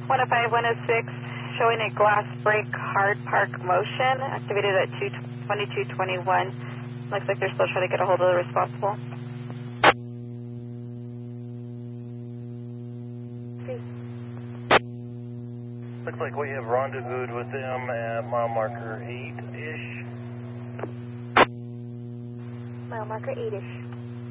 105, 106, showing a glass break hard park motion, activated at 2221. Looks like they're still trying to get a hold of the responsible. Looks like we have rendezvoused with them at mile marker 8-ish. Mile marker 8-ish.